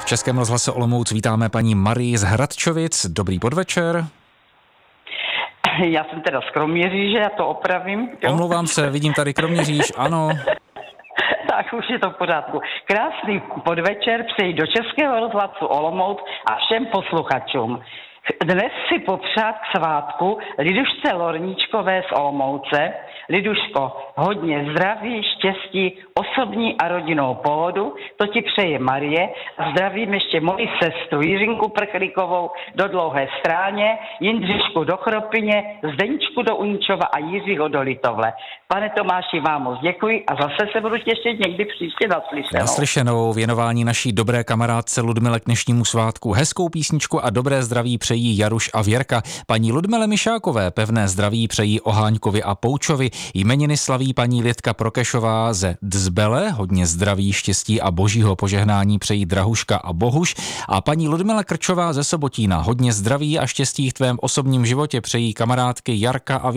V Českém rozhlase Olomouc vítáme paní Marii z Hradčovic. Dobrý podvečer. Já jsem teda z Kroměříže, já to opravím. Jo? Omlouvám se, vidím tady Kroměříž, ano. Tak už je to v pořádku. Krásný podvečer přeji do Českého rozhlasu Olomouc a všem posluchačům. Dnes si popřát k svátku Lidušce Lorníčkové z Olomouce. Liduško, hodně zdraví, štěstí, osobní a rodinnou pohodu, to ti přeje Marie. A zdravím ještě moji sestru Jiřinku Prchlíkovou do Dlouhé Stráně, Jindřišku do Chropyně, Zdeňčku do Uničova a Jiřího do Litovle. Pane Tomáši, vám moc děkuji a zase se budu těšit někdy příště naslyšenou. Naslyšenou, věnování naší dobré kamarádce Ludmile k dnešnímu svátku. Hezkou písničku a dobré zdraví přejí Jaruš a Věrka. Paní Ludmile Mišákové pevné zdraví přejí Oháňkovi a Poučovi. Jmeniny slaví paní Lidka Prokešová ze Dzbele. Hodně zdraví, štěstí a božího požehnání přejí Drahuška a Bohuš. A paní Ludmila Krčová ze Sobotína. Hodně zdraví a štěstí v tvém osobním životě přejí kamarádky Jarka a